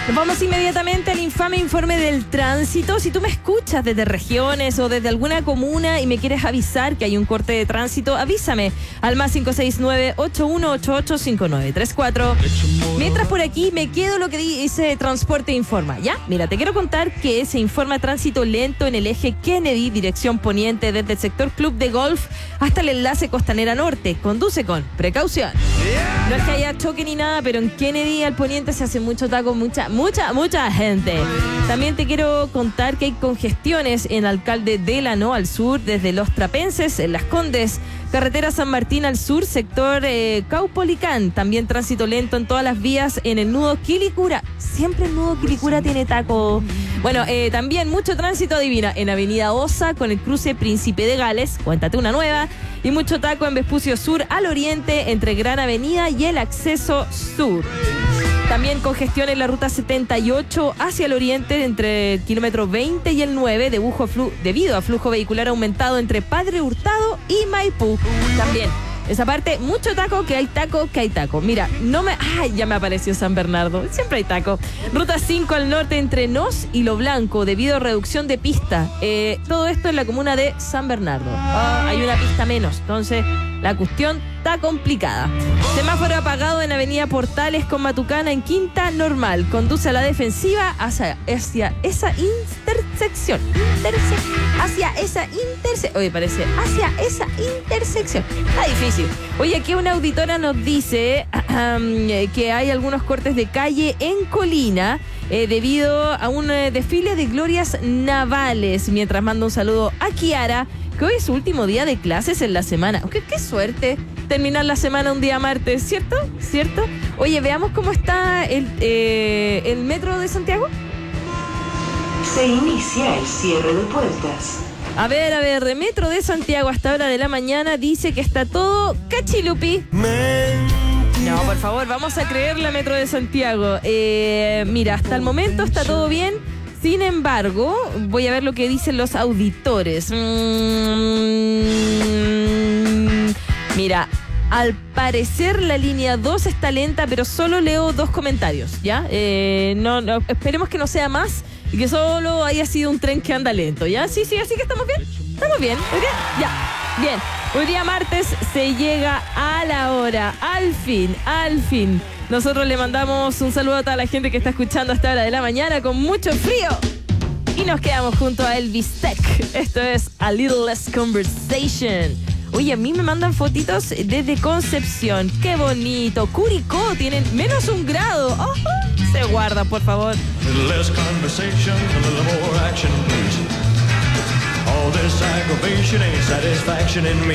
Nos vamos inmediatamente al infame informe del tránsito. Si tú me escuchas desde regiones o desde alguna comuna y me quieres avisar que hay un corte de tránsito, avísame al más 569-8188-5934. Mientras por aquí me quedo lo que dice Transporte Informa, ¿ya? Mira, te quiero contar que se informa tránsito lento en el eje Kennedy, dirección poniente, desde el sector Club de Golf hasta el enlace Costanera Norte. Conduce con precaución. No es que haya choque ni nada, pero en Kennedy al poniente se hace mucho taco, mucha gente. También te quiero contar que hay congestiones en Alcalde Delano al sur, desde Los Trapenses, en Las Condes, carretera San Martín al sur, sector Caupolicán. También tránsito lento en todas las vías en el nudo Quilicura. Siempre el nudo Quilicura tiene taco. Bueno, también mucho tránsito, adivina, en Avenida Osa con el cruce Príncipe de Gales, cuéntate una nueva, y mucho taco en Vespucio Sur al oriente entre Gran Avenida y el acceso sur. También congestión en la ruta 78 hacia el oriente entre el kilómetro 20 y el 9 debido a flujo vehicular aumentado entre Padre Hurtado y Maipú. También esa parte, mucho taco, que hay taco. Mira, ya me apareció San Bernardo. Siempre hay taco. Ruta 5 al norte entre Nos y Lo Blanco debido a reducción de pista. Todo esto en la comuna de San Bernardo. Hay una pista menos. Entonces, la cuestión está complicada. Semáforo apagado en Avenida Portales con Matucana en Quinta Normal. Conduce a la defensiva hacia esa intersección. Hacia esa intersección. Está difícil. Oye, aquí una auditora nos dice que hay algunos cortes de calle en Colina debido a un desfile de glorias navales. Mientras mando un saludo a Kiara, que hoy es su último día de clases en la semana. Aunque qué suerte terminar la semana un día martes, ¿cierto? Oye, veamos cómo está el metro de Santiago. Se inicia el cierre de puertas. A ver, de Metro de Santiago hasta hora de la mañana dice que está todo cachilupi. No, por favor, vamos a creer la Metro de Santiago. Mira, hasta el momento está todo bien. Sin embargo, voy a ver lo que dicen los auditores. Mira, al parecer la línea 2 está lenta, pero solo leo 2 comentarios, ¿ya? No, esperemos que no sea más y que solo haya sido un tren que anda lento, ¿ya? Sí, así que estamos bien. Estamos bien. ¿Hoy día? Ya, bien. Hoy día martes se llega a la hora. Al fin. Nosotros le mandamos un saludo a toda la gente que está escuchando a esta hora de la mañana con mucho frío. Y nos quedamos junto a Elvis Tech. Esto es A Little Less Conversation. Oye, a mí me mandan fotitos desde Concepción. ¡Qué bonito! Curicó, tienen menos 1 grado. ¡Oh! Se guarda, por favor. Less conversation, a little more action, please. All this aggravation ain't satisfaction in me.